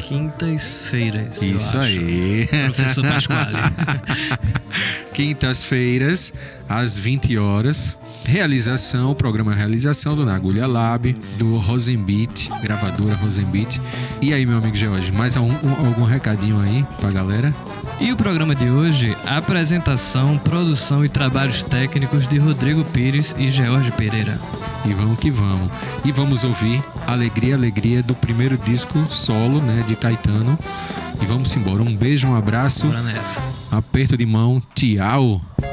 quintas-feiras. Isso aí. Professor Pasquale. Quintas-feiras, às 20 horas. Programa Realização do Nagulha Lab, do Rosenbeat, gravadora Rosenbeat. E aí, meu amigo George, mais algum recadinho aí pra galera? E o programa de hoje, apresentação, produção e trabalhos técnicos de Rodrigo Pires e George Pereira. E vamos que vamos. E vamos ouvir Alegria, Alegria do primeiro disco solo, né, de Caetano. E vamos embora. Um beijo, um abraço. Bora nessa. Aperto de mão. Tchau.